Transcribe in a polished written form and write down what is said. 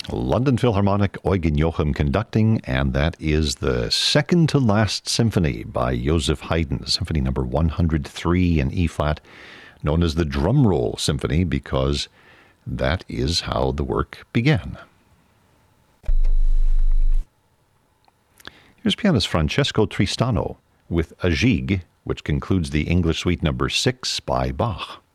London Philharmonic, Eugen Joachim conducting, and that is the second to last symphony by Joseph Haydn, Symphony number 103 in E-flat, known as the Drum Roll Symphony because that is how the work began. Here's pianist Francesco Tristano with a Gigue, which concludes the English Suite number 6 by Bach.